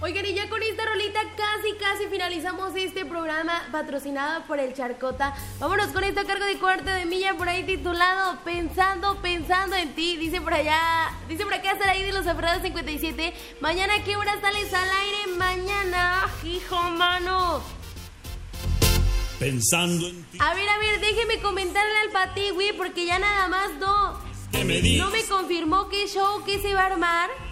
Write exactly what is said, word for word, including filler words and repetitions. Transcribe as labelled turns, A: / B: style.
A: Oigan, y ya con esta rolita casi, casi finalizamos este programa patrocinado por el Charcota. Vámonos con esto a cargo de Cuarto de Milla, por ahí titulado Pensando, Pensando en Ti. Dice por allá, dice por acá Saraí de los Aferrados cincuenta y siete. Mañana, ¿a qué hora sales al aire? Mañana, hijo mano.
B: Pensando en ti.
A: A ver, a ver, déjeme comentarle al Pati, güey, porque ya nada más no,
B: ¿Qué me dices?
A: no me confirmó qué show, qué se va a armar.